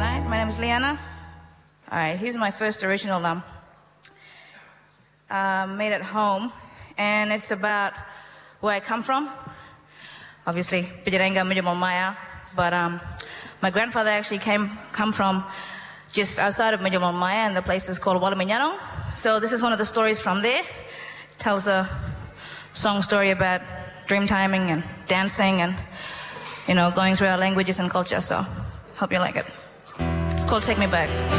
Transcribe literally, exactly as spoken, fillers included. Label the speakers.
Speaker 1: Hi, my name is Liana. All right, here's my first original um, uh, made at home, and it's about where I come from. Obviously, Pijaranga Maya, but um, my grandfather actually came come from just outside of Maya, and the place is called Walaminyano. So this is one of the stories from there. It tells a song story about dream timing and dancing and, you know, going through our languages and culture. So hope you like it. It's called Take Me Back.